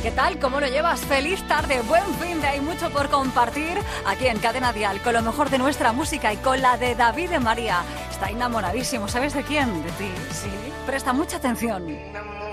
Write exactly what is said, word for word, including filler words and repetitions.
¿qué tal? ¿Cómo lo llevas? Feliz tarde, buen fin de, hay mucho por compartir aquí en Cadena Dial, con lo mejor de nuestra música y con la de David de María. Está enamoradísimo, ¿sabes de quién? De ti, sí. Presta mucha atención.